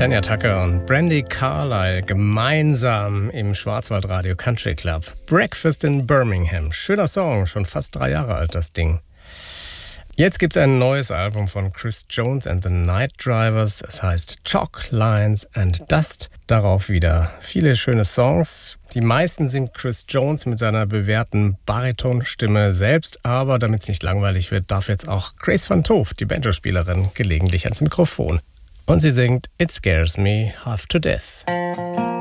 Tanya Tucker und Brandi Carlile gemeinsam im Schwarzwaldradio Country Club. Breakfast in Birmingham. Schöner Song, schon fast 3 Jahre alt das Ding. Jetzt gibt es ein neues Album von Chris Jones and the Night Drivers. Es heißt Chalk, Lines and Dust. Darauf wieder viele schöne Songs. Die meisten singt Chris Jones mit seiner bewährten Baritonstimme selbst. Aber damit es nicht langweilig wird, darf jetzt auch Grace Van Toof, die Banjospielerin, gelegentlich ans Mikrofon. Und sie singt It Scares Me Half to Death.